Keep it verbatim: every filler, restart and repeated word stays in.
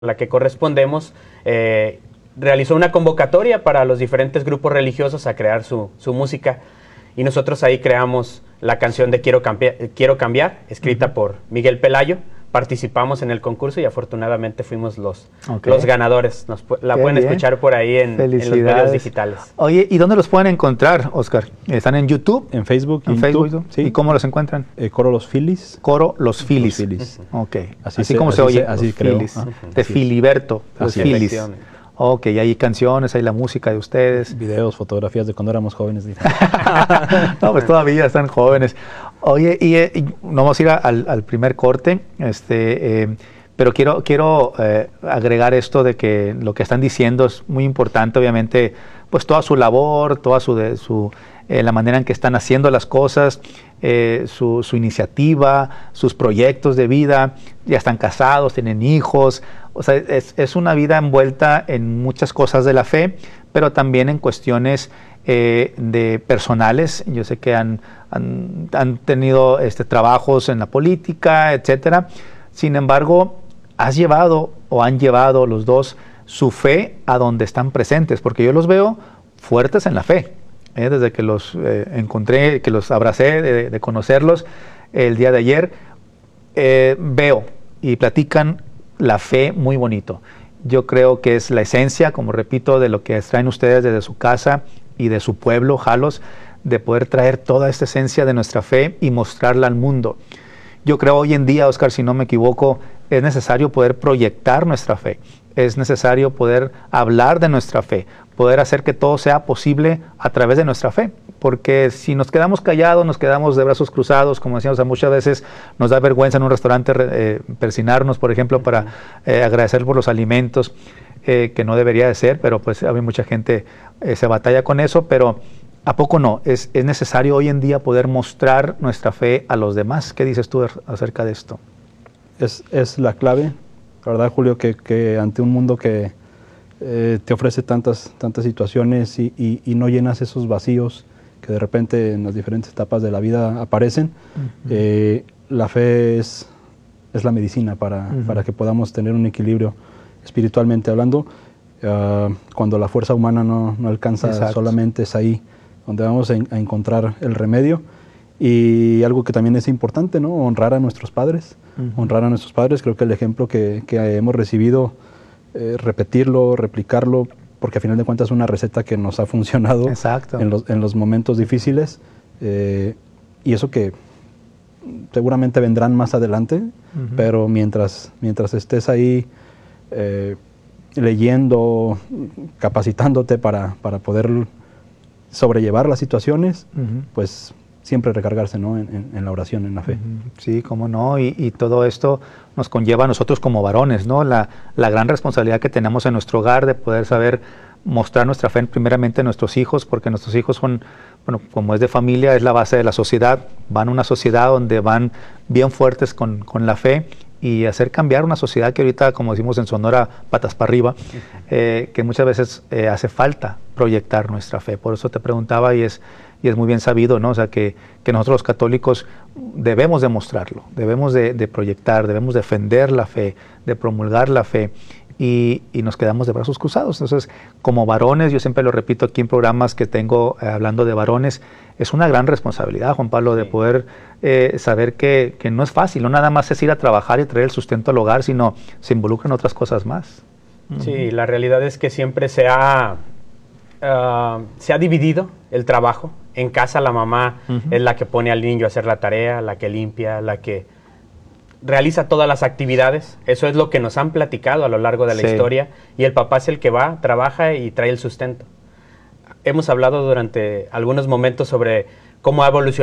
la que correspondemos, eh, realizó una convocatoria para los diferentes grupos religiosos a crear su, su música, y nosotros ahí creamos la canción de Quiero Cambiar, Quiero Cambiar escrita uh-huh. por Miguel Pelayo. Participamos en el concurso y afortunadamente fuimos los, okay. los ganadores. Nos, la Qué pueden bien. escuchar por ahí en, en los medios digitales. Oye, ¿y dónde los pueden encontrar, Oscar? ¿Están en YouTube? En Facebook. ¿En YouTube, Facebook? Sí. ¿Y cómo los encuentran? Eh, Coro Los Filis. Coro Los Filis. Los Filis. Uh-huh. Ok. Así, así se, como así se oye. Se, así los creo. Filis. Ah, de sí. Filiberto. Los Así Filis. Ok, hay canciones, hay la música de ustedes. Videos, fotografías de cuando éramos jóvenes. No, pues todavía están jóvenes. Oye, y, y no vamos a ir al, al primer corte, este, eh, pero quiero, quiero eh, agregar esto de que lo que están diciendo es muy importante, obviamente, pues toda su labor, toda su, de, su eh, la manera en que están haciendo las cosas, eh, su, su iniciativa, sus proyectos de vida, ya están casados, tienen hijos. O sea, es, es una vida envuelta en muchas cosas de la fe, pero también en cuestiones eh, de personales. Yo sé que han, han, han tenido este, trabajos en la política, etcétera. Sin embargo, has llevado o han llevado los dos su fe a donde están presentes, porque yo los veo fuertes en la fe. ¿eh? Desde que los eh, encontré, que los abracé, de, de conocerlos el día de ayer, eh, veo y platican la fe muy bonito. Yo creo que es la esencia, como repito, de lo que traen ustedes desde su casa y de su pueblo, Jalos, de poder traer toda esta esencia de nuestra fe y mostrarla al mundo. Yo creo hoy en día, Oscar, si no me equivoco, es necesario poder proyectar nuestra fe, es necesario poder hablar de nuestra fe, poder hacer que todo sea posible a través de nuestra fe. Porque si nos quedamos callados, nos quedamos de brazos cruzados, como decíamos, o sea, muchas veces nos da vergüenza en un restaurante eh, persinarnos, por ejemplo, para eh, agradecer por los alimentos, eh, que no debería de ser, pero pues hay mucha gente eh, se batalla con eso, pero ¿a poco no? Es, es necesario hoy en día poder mostrar nuestra fe a los demás. ¿Qué dices tú acerca de esto? Es, es la clave, la verdad, Julio, que, que ante un mundo que eh, te ofrece tantas, tantas situaciones y, y, y no llenas esos vacíos que de repente en las diferentes etapas de la vida aparecen, uh-huh. eh, la fe es, es la medicina para, uh-huh. para que podamos tener un equilibrio espiritualmente hablando. Uh, cuando la fuerza humana no, no alcanza, Exacto. solamente es ahí donde vamos a, a encontrar el remedio. Y algo que también es importante, ¿no? Honrar a nuestros padres. Uh-huh. Honrar a nuestros padres. Creo que el ejemplo que, que hemos recibido, eh, repetirlo, replicarlo, porque a final de cuentas es una receta que nos ha funcionado en los, en los momentos difíciles, eh, y eso que seguramente vendrán más adelante, uh-huh. pero mientras, mientras estés ahí eh, leyendo, capacitándote para, para poder sobrellevar las situaciones, uh-huh. pues siempre recargarse, ¿no? en, en, en la oración, en la fe. Sí, cómo no, y, y todo esto nos conlleva a nosotros como varones, ¿no? La, la gran responsabilidad que tenemos en nuestro hogar de poder saber mostrar nuestra fe primeramente a nuestros hijos, porque nuestros hijos son, bueno, como es de familia, es la base de la sociedad, van a una sociedad donde van bien fuertes con, con la fe, y hacer cambiar una sociedad que ahorita, como decimos en Sonora, patas para arriba, eh, que muchas veces eh, hace falta proyectar nuestra fe. Por eso te preguntaba, y es, y es muy bien sabido, ¿no? O sea, que, que nosotros los católicos debemos demostrarlo, debemos de, de proyectar, debemos defender la fe, de promulgar la fe, y, y nos quedamos de brazos cruzados. Entonces, como varones, yo siempre lo repito aquí en programas que tengo eh, hablando de varones, es una gran responsabilidad, Juan Pablo, de poder eh, saber que, que no es fácil, no nada más es ir a trabajar y traer el sustento al hogar, sino se involucran otras cosas más. Sí, uh-huh. la realidad es que siempre se ha, uh, se ha dividido el trabajo. En casa la mamá uh-huh. es la que pone al niño a hacer la tarea, la que limpia, la que realiza todas las actividades. Eso es lo que nos han platicado a lo largo de la sí. historia, y el papá es el que va, trabaja y trae el sustento. Hemos hablado durante algunos momentos sobre cómo ha evolucionado